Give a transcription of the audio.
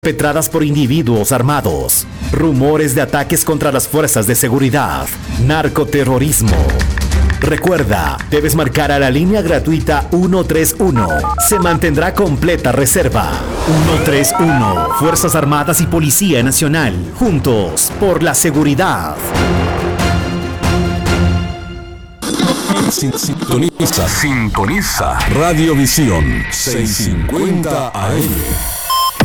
perpetradas por individuos armados, rumores de ataques contra las fuerzas de seguridad, narcoterrorismo. Recuerda, debes marcar a la línea gratuita 131. Se mantendrá completa reserva. 131. Fuerzas Armadas y Policía Nacional. Juntos por la seguridad. Sintoniza Radiovisión 650 AM.